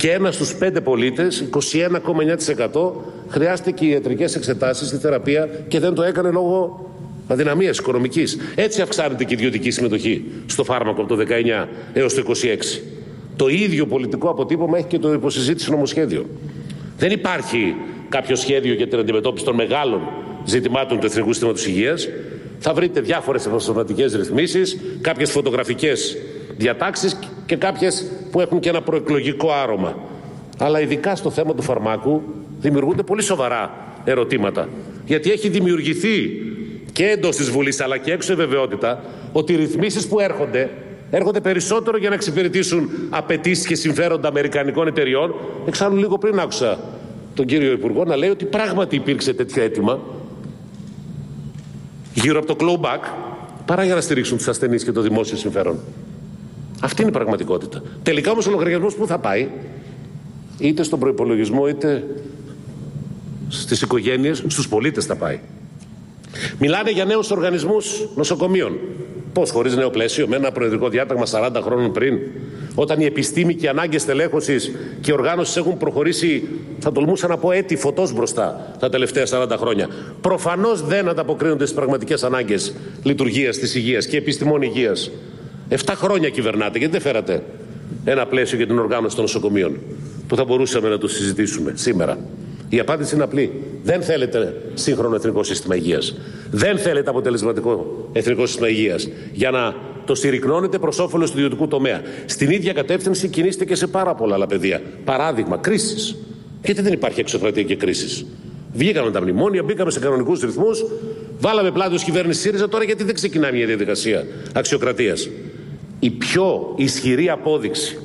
Speaker 4: Και 1 στους 5 πολίτες, 21,9%, χρειάστηκε ιατρικές εξετάσεις στη θεραπεία και δεν το έκανε λόγω αδυναμίας οικονομικής. Έτσι αυξάνεται και η ιδιωτική συμμετοχή στο φάρμακο από το 19 έως το 26. Το ίδιο πολιτικό αποτύπωμα έχει και το υποσυζήτηση νομοσχέδιο. Δεν υπάρχει κάποιο σχέδιο για την αντιμετώπιση των μεγάλων ζητημάτων του Εθνικού Συστήματος Υγείας. Θα βρείτε διάφορες επαναστατικές ρυθμίσεις, κάποιες φωτογραφικές διατάξεις και κάποιες που έχουν και ένα προεκλογικό άρωμα. Αλλά ειδικά στο θέμα του φαρμάκου δημιουργούνται πολύ σοβαρά ερωτήματα. Γιατί έχει δημιουργηθεί και εντός της Βουλής αλλά και έξω η βεβαιότητα ότι οι ρυθμίσεις που έρχονται περισσότερο για να εξυπηρετήσουν απαιτήσεις και συμφέροντα αμερικανικών εταιριών. Εξάλλου λίγο πριν άκουσα τον κύριο Υπουργό να λέει ότι πράγματι υπήρξε τέτοιο αίτημα γύρω από το clawback παρά για να στηρίξουν τους ασθενείς και το δημόσιο συμφέρον. Αυτή είναι η πραγματικότητα. Τελικά όμως ο λογαριασμός πού θα πάει? Είτε στον προϋπολογισμό είτε στις οικογένειες, στους πολίτες θα πάει. Μιλάνε για νέους οργανισμούς νοσοκομείων. Πώς, χωρίς νέο πλαίσιο, με ένα προεδρικό διάταγμα 40 χρόνων πριν, όταν η επιστήμη και οι ανάγκες τελέχωσης και οργάνωσης έχουν προχωρήσει, θα τολμούσα να πω, έτη φωτός μπροστά τα τελευταία 40 χρόνια. Προφανώς δεν ανταποκρίνονται στις πραγματικές ανάγκες λειτουργίας της υγείας και επιστημών υγείας. 7 χρόνια κυβερνάτε, γιατί δεν φέρατε ένα πλαίσιο για την οργάνωση των νοσοκομείων που θα μπορούσαμε να το συζητήσουμε σήμερα? Η απάντηση είναι απλή. Δεν θέλετε σύγχρονο εθνικό σύστημα υγείας. Δεν θέλετε αποτελεσματικό εθνικό σύστημα υγείας για να το συρρικνώνετε προς όφελος του ιδιωτικού τομέα. Στην ίδια κατεύθυνση κινείστε και σε πάρα πολλά άλλα πεδία. Παράδειγμα, κρίσεις. Γιατί δεν υπάρχει εξωκρατία και κρίσεις? Βγήκαμε τα μνημόνια, μπήκαμε σε κανονικούς ρυθμούς, βάλαμε πλάτη ως κυβέρνηση ΣΥΡΙΖΑ. Τώρα γιατί δεν ξεκινάει μια διαδικασία αξιοκρατίας? Η πιο ισχυρή απόδειξη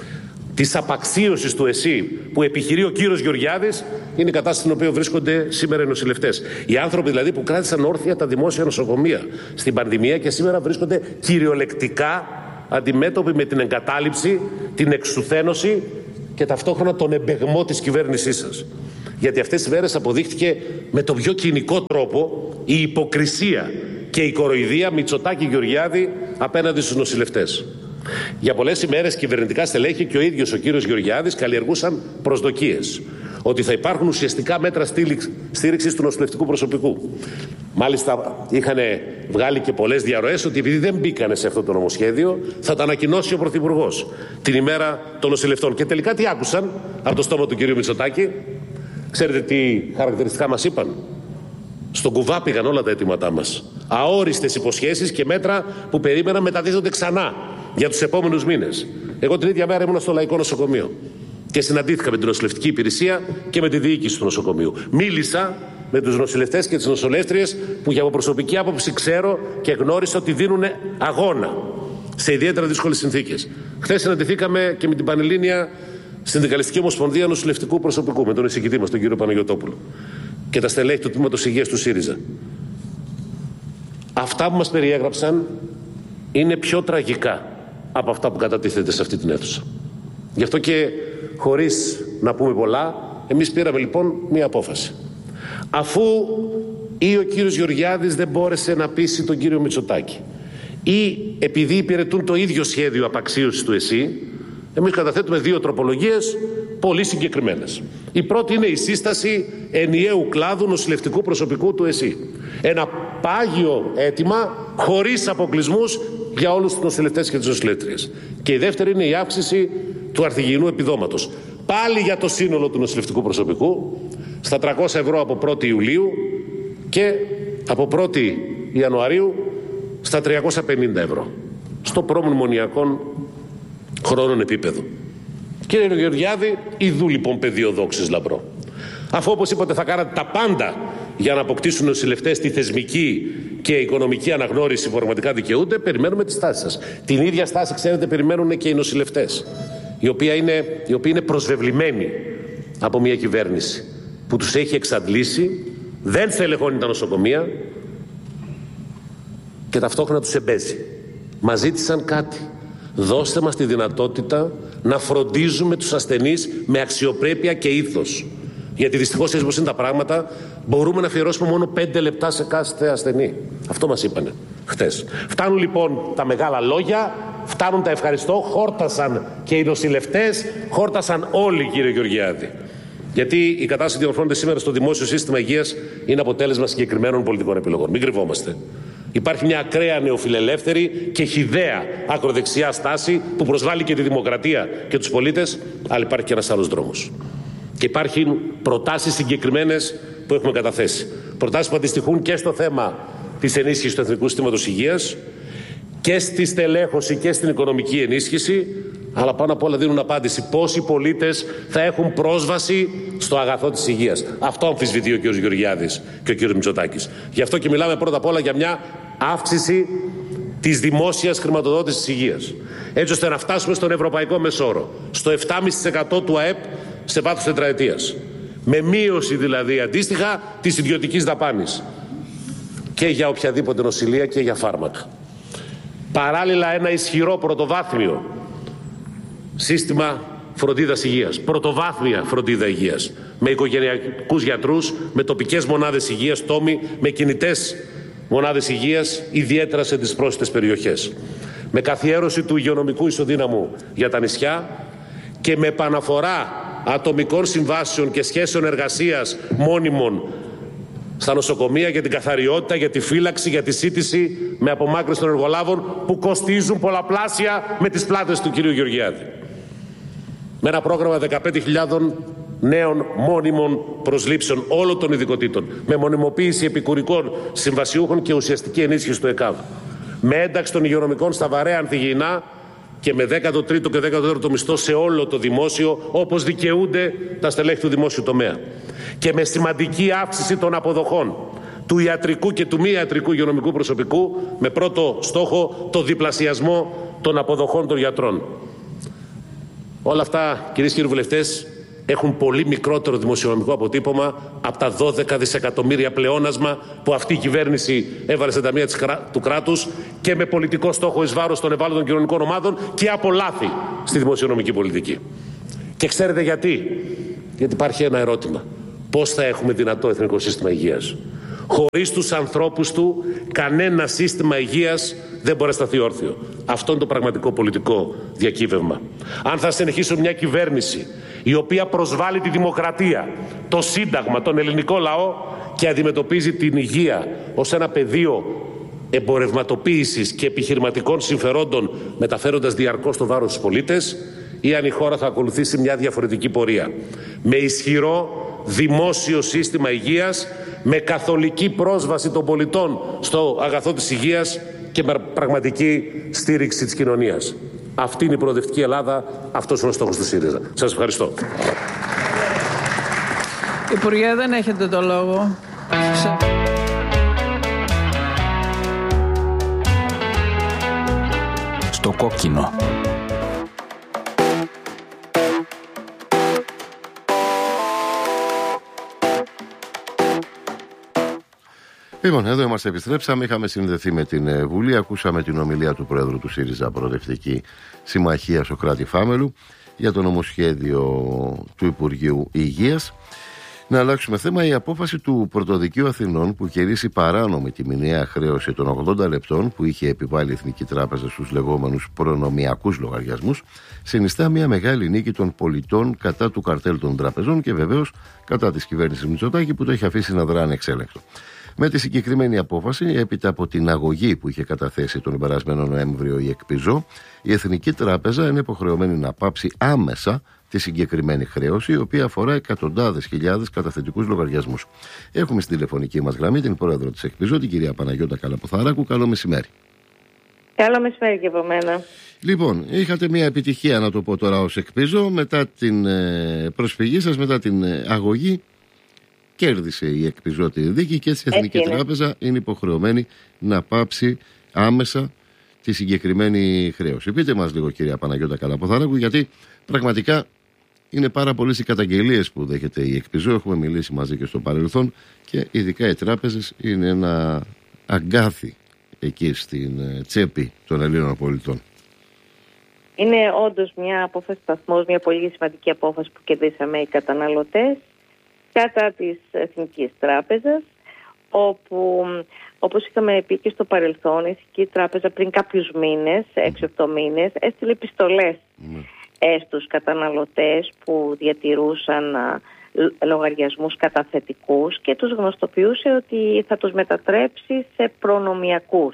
Speaker 4: της απαξίωσης του ΕΣΥ που επιχειρεί ο κύριος Γεωργιάδης είναι η κατάσταση στην οποία βρίσκονται σήμερα οι νοσηλευτές. Οι άνθρωποι δηλαδή που κράτησαν όρθια τα δημόσια νοσοκομεία στην πανδημία και σήμερα βρίσκονται κυριολεκτικά αντιμέτωποι με την εγκατάλειψη, την εξουθένωση και ταυτόχρονα τον εμπεγμό της κυβέρνησής σας. Γιατί αυτές τις μέρες αποδείχτηκε με τον πιο κοινικό τρόπο η υποκρισία και η κοροϊδία Μητσοτάκη-Γεωργιάδη απέναντι στους νοσηλευτές. Για πολλές ημέρες κυβερνητικά στελέχη και ο ίδιος ο κύριος Γεωργιάδης καλλιεργούσαν προσδοκίες ότι θα υπάρχουν ουσιαστικά μέτρα στήριξης του νοσηλευτικού προσωπικού. Μάλιστα είχαν βγάλει και πολλές διαρροές ότι επειδή δεν μπήκανε σε αυτό το νομοσχέδιο θα τα ανακοινώσει ο Πρωθυπουργός την ημέρα των νοσηλευτών. Και τελικά τι άκουσαν από το στόμα του κυρίου Μητσοτάκη? Ξέρετε τι χαρακτηριστικά μας είπαν? Στον κουβά πήγαν όλα τα αιτήματά μας. Αόριστες υποσχέσεις και μέτρα που περίμεναν μεταδίδονται ξανά για τους επόμενους μήνες. Εγώ την ίδια μέρα ήμουν στο Λαϊκό Νοσοκομείο και συναντήθηκα με την νοσηλευτική υπηρεσία και με τη διοίκηση του νοσοκομείου. Μίλησα με τους νοσηλευτές και τις νοσηλεύτριες που για προσωπική άποψη ξέρω και γνώρισα ότι δίνουν αγώνα σε ιδιαίτερα δύσκολες συνθήκες. Χθες συναντηθήκαμε και με την Πανελλήνια Συνδικαλιστική Ομοσπονδία Νοσηλευτικού Προσωπικού, με τον εισηγητή μας, τον κύριο Παναγιωτόπουλο, και τα στελέχη του Τμήματος Υγείας του ΣΥΡΙΖΑ. Αυτά που μας περιέγραψαν είναι πιο τραγικά από αυτά που κατατίθεται σε αυτή την αίθουσα. Γι' αυτό και χωρίς να πούμε πολλά, εμείς πήραμε λοιπόν μία απόφαση. Αφού ή ο κύριος Γεωργιάδης δεν μπόρεσε να πείσει τον κύριο Μητσοτάκη ή επειδή υπηρετούν το ίδιο σχέδιο απαξίωσης του ΕΣΥ, εμείς καταθέτουμε 2 τροπολογίες πολύ συγκεκριμένες. Η πρώτη είναι η σύσταση ενιαίου κλάδου νοσηλευτικού προσωπικού του ΕΣΥ. Ένα πάγιο αίτημα χωρίς αποκλεισμούς για όλους τους νοσηλευτές και τις νοσηλεύτριες. Και η δεύτερη είναι η αύξηση του αρχηγεινού επιδόματος. Πάλι για το σύνολο του νοσηλευτικού προσωπικού στα 300 ευρώ από 1η Ιουλίου και από 1η Ιανουαρίου στα 350 ευρώ. Στο προμνημονιακών χρόνων επίπεδο. Κύριε Γεωργιάδη, ειδού λοιπόν πεδίο δόξης λαμπρό. Αφού όπως είπατε θα κάνατε τα πάντα για να αποκτήσουν οι νοσηλευτές τη θεσμική και οικονομική αναγνώριση που πραγματικά δικαιούνται, περιμένουμε τη στάση σας. Την ίδια στάση, ξέρετε, περιμένουν και οι νοσηλευτές, οι οποίοι είναι προσβεβλημένοι από μια κυβέρνηση που τους έχει εξαντλήσει, δεν θελεχώνει τα νοσοκομεία και ταυτόχρονα τους εμπέζει. Μας ζήτησαν κάτι. Δώστε μας τη δυνατότητα να φροντίζουμε τους ασθενείς με αξιοπρέπεια και ήθος. Γιατί δυστυχώς έτσι πως είναι τα πράγματα, μπορούμε να αφιερώσουμε μόνο 5 λεπτά σε κάθε ασθενή. Αυτό μας είπανε χτες. Φτάνουν λοιπόν τα μεγάλα λόγια, φτάνουν τα ευχαριστώ, χόρτασαν και οι νοσηλευτές, χόρτασαν όλοι, κύριε Γεωργιάδη. Γιατί η κατάσταση που διαμορφώνεται σήμερα στο δημόσιο σύστημα υγείας είναι αποτέλεσμα συγκεκριμένων πολιτικών επιλογών. Μην κρυβόμαστε. Υπάρχει μια ακραία νεοφιλελεύθερη και χυδαία ακροδεξιά στάση που προσβάλλει και τη δημοκρατία και τους πολίτες, αλλά υπάρχει και ένας άλλος δρόμος. Και υπάρχουν προτάσεις συγκεκριμένες που έχουμε καταθέσει. Προτάσεις που αντιστοιχούν και στο θέμα της ενίσχυσης του Εθνικού Συστήματος Υγείας και στη στελέχωση και στην οικονομική ενίσχυση, αλλά πάνω απ' όλα δίνουν απάντηση πώς οι πολίτες θα έχουν πρόσβαση στο αγαθό της υγείας. Αυτό αμφισβητεί ο κ. Γεωργιάδης και ο κ. Μητσοτάκης. Γι' αυτό και μιλάμε πρώτα απ' όλα για μια αύξηση της δημόσιας χρηματοδότησης της υγείας, έτσι ώστε να φτάσουμε στον ευρωπαϊκό μεσόρο, στο 7,5% του ΑΕΠ σε βάθος τετραετίας. Με μείωση δηλαδή αντίστοιχα της ιδιωτικής δαπάνης και για οποιαδήποτε νοσηλεία και για φάρμακα. Παράλληλα, ένα ισχυρό πρωτοβάθμιο σύστημα φροντίδας υγείας, πρωτοβάθμια φροντίδα υγείας, με οικογενειακούς γιατρούς, με τοπικές μονάδες υγείας, τόμοι, με κινητές μονάδες υγείας, ιδιαίτερα σε τις πρόσιτες περιοχές. Με καθιέρωση του υγειονομικού ισοδύναμου για τα νησιά και με επαναφορά ατομικών συμβάσεων και σχέσεων εργασίας μόνιμων στα νοσοκομεία για την καθαριότητα, για τη φύλαξη, για τη σύντηση, με απομάκρυνση των εργολάβων που κοστίζουν πολλαπλάσια με τις πλάτες του κυρίου Γεωργιάδη. Με ένα πρόγραμμα 15.000 νέων μόνιμων προσλήψεων όλων των ειδικοτήτων, με μονιμοποίηση επικουρικών συμβασιούχων και ουσιαστική ενίσχυση του ΕΚΑΒ. Με ένταξη των υγειονομικών στα βαρέα ανθυγιεινά και με 13ο και 14ο μισθό σε όλο το δημόσιο, όπως δικαιούνται τα στελέχη του δημόσιου τομέα. Και με σημαντική αύξηση των αποδοχών του ιατρικού και του μη ιατρικού υγειονομικού προσωπικού, με πρώτο στόχο το διπλασιασμό των αποδοχών των γιατρών. Όλα αυτά, κυρίες και κύριοι βουλευτές, έχουν πολύ μικρότερο δημοσιονομικό αποτύπωμα από τα 12 δισεκατομμύρια πλεόνασμα που αυτή η κυβέρνηση έβαλε στα ταμεία του κράτους και με πολιτικό στόχο εις βάρος των ευάλωτων κοινωνικών ομάδων και από λάθη στη δημοσιονομική πολιτική. Και ξέρετε γιατί? Γιατί υπάρχει ένα ερώτημα. Πώς θα έχουμε δυνατό εθνικό σύστημα υγείας? Χωρίς τους ανθρώπους του, κανένα σύστημα υγείας δεν μπορεί να σταθεί όρθιο. Αυτό είναι το πραγματικό πολιτικό διακύβευμα. Αν θα συνεχίσουμε μια κυβέρνηση η οποία προσβάλλει τη δημοκρατία, το Σύνταγμα, τον ελληνικό λαό και αντιμετωπίζει την υγεία ως ένα πεδίο εμπορευματοποίησης και επιχειρηματικών συμφερόντων, μεταφέροντας διαρκώς το βάρος στους πολίτες, ή αν η χώρα θα ακολουθήσει μια διαφορετική πορεία. Με ισχυρό δημόσιο σύστημα υγείας, με καθολική πρόσβαση των πολιτών στο αγαθό της υγείας και με πραγματική στήριξη της κοινωνίας. Αυτή είναι η προοδευτική Ελλάδα, αυτός είναι ο στόχος του ΣΥΡΙΖΑ. Σας ευχαριστώ.
Speaker 5: Υπουργέ, δεν έχετε το λόγο.
Speaker 6: Στο κόκκινο.
Speaker 1: Λοιπόν, εδώ είμαστε, επιστρέψαμε. Είχαμε συνδεθεί με την Βουλή. Ακούσαμε την ομιλία του Πρόεδρου του ΣΥΡΙΖΑ, Προοδευτική Συμμαχία Σωκράτη Φάμελου, για το νομοσχέδιο του Υπουργείου Υγείας. Να αλλάξουμε θέμα. Η απόφαση του Πρωτοδικείου Αθηνών που κηρύσσει παράνομη τη μηνιαία χρέωση των 80 λεπτών που είχε επιβάλει η Εθνική Τράπεζα στους λεγόμενους προνομιακούς λογαριασμούς συνιστά μια μεγάλη νίκη των πολιτών κατά του καρτέλ των τραπεζών και βεβαίως κατά της κυβέρνησης Μητσοτάκη που το έχει αφήσει να δρά ανεξέλεγκτο. Με τη συγκεκριμένη απόφαση, έπειτα από την αγωγή που είχε καταθέσει τον περασμένο Νοέμβριο η ΕΚΠΙΖΟ, η Εθνική Τράπεζα είναι υποχρεωμένη να πάψει άμεσα τη συγκεκριμένη χρέωση, η οποία αφορά εκατοντάδες χιλιάδες καταθετικούς λογαριασμούς. Έχουμε στην τηλεφωνική μας γραμμή την πρόεδρο της ΕΚΠΙΖΟ, την κυρία Παναγιώτα Καλαποθαράκου. Καλό μεσημέρι.
Speaker 7: Καλό μεσημέρι και από μένα.
Speaker 1: Λοιπόν, είχατε μια επιτυχία, να το πω τώρα, ως ΕΚΠΙΖΟ, μετά την προσφυγή σας, μετά την αγωγή. Κέρδισε η ΕΚΠΙΖΟ τη δίκη και έτσι η Εθνική Τράπεζα είναι υποχρεωμένη να πάψει άμεσα τη συγκεκριμένη χρέωση. Πείτε μας λίγο, κυρία Παναγιώτα Καλαποθαράκου, γιατί πραγματικά είναι πάρα πολλές οι καταγγελίες που δέχεται η ΕΚΠΙΖΟ. Έχουμε μιλήσει μαζί και στο παρελθόν και ειδικά οι τράπεζες είναι ένα αγκάθι εκεί στην τσέπη των Ελλήνων πολιτών.
Speaker 7: Είναι όντως μια απόφαση σταθμός, μια πολύ σημαντική απόφαση που κερδίσαμε οι καταναλωτές κατά της Εθνικής Τράπεζας. όπου, όπως είχαμε πει και στο παρελθόν, η Εθνική Τράπεζα πριν κάποιους μήνες, 6-8 μήνες, έστειλε επιστολές στους καταναλωτές που διατηρούσαν λογαριασμούς καταθετικούς και τους γνωστοποιούσε ότι θα τους μετατρέψει σε προνομιακούς.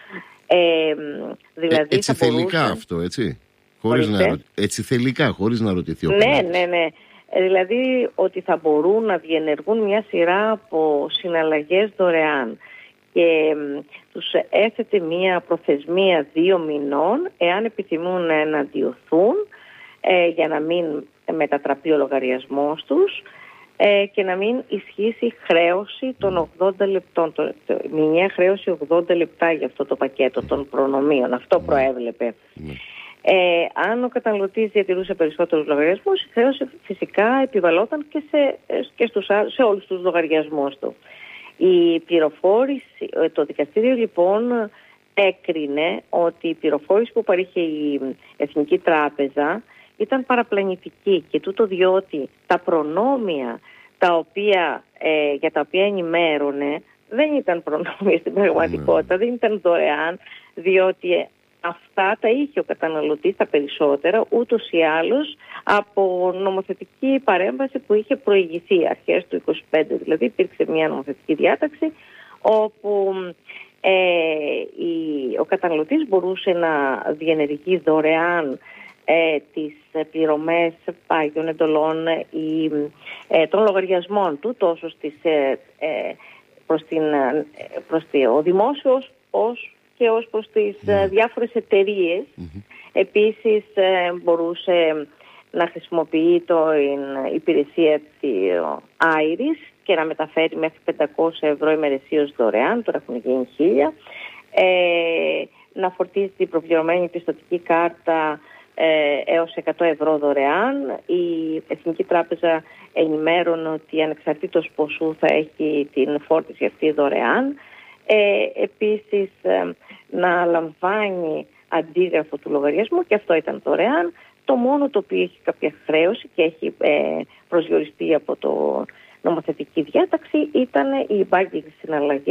Speaker 7: Δηλαδή
Speaker 1: έτσι
Speaker 7: θα
Speaker 1: θελικά
Speaker 7: μπορούσαν...
Speaker 1: αυτό, έτσι. Έτσι θελικά, χωρίς να ρωτηθεί ο
Speaker 7: πελάτης. Ναι. Δηλαδή ότι θα μπορούν να διενεργούν μια σειρά από συναλλαγές δωρεάν. Και τους έθετε μια προθεσμία 2 μηνών εάν επιθυμούν να εναντιωθούν για να μην μετατραπεί ο λογαριασμός τους και να μην ισχύσει χρέωση των 80 λεπτών, μηνιαία χρέωση 80 λεπτά για αυτό το πακέτο των προνομίων. Αυτό προέβλεπε. Αν ο καταναλωτής διατηρούσε περισσότερους λογαριασμούς, η χρέωση φυσικά επιβαλόταν και σε όλους τους λογαριασμούς του. Η πληροφόρηση, το δικαστήριο λοιπόν έκρινε ότι η πληροφόρηση που παρήχε η Εθνική Τράπεζα ήταν παραπλανητική, και τούτο διότι τα προνόμια για τα οποία ενημέρωνε δεν ήταν προνόμια στην πραγματικότητα, δεν ήταν δωρεάν, διότι αυτά τα είχε ο καταναλωτής τα περισσότερα ούτως ή άλλως από νομοθετική παρέμβαση που είχε προηγηθεί αρχές του 25. Δηλαδή υπήρξε μια νομοθετική διάταξη όπου ο καταναλωτής μπορούσε να διενεργεί δωρεάν τις πληρωμές πάγιων εντολών ή των λογαριασμών του τόσο προς ο δημόσιος και ως προς τις διάφορες εταιρείες. Επίσης μπορούσε να χρησιμοποιεί την υπηρεσία της Iris και να μεταφέρει μέχρι 500 ευρώ ημερησίως δωρεάν, τώρα έχουν γίνει 1000, να φορτίζει την προπληρωμένη πιστωτική κάρτα έως 100 ευρώ δωρεάν. Η Εθνική Τράπεζα ενημέρωνε ότι ανεξαρτήτως ποσού θα έχει την φόρτιση αυτή δωρεάν. Επίσης να λαμβάνει αντίγραφο του λογαριασμού, και αυτό ήταν δωρεάν. Το μόνο το οποίο έχει κάποια χρέωση και έχει προσδιοριστεί από το νομοθετική διάταξη ήταν η banking συναλλαγή